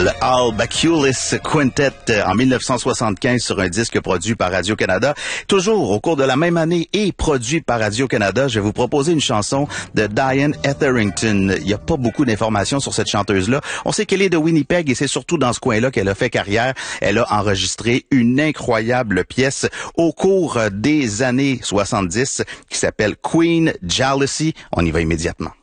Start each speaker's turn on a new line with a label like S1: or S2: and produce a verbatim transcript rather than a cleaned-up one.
S1: Le Al Bacchulis Quintet en mille neuf cent soixante-quinze sur un disque produit par Radio-Canada. Toujours au cours de la même année et produit par Radio-Canada, je vais vous proposer une chanson de Diane Etherington. Il n'y a pas beaucoup d'informations sur cette chanteuse-là. On sait qu'elle est de Winnipeg et c'est surtout dans ce coin-là qu'elle a fait carrière. Elle a enregistré une incroyable pièce au cours des années soixante-dix qui s'appelle Queen Jealousy. On y va immédiatement.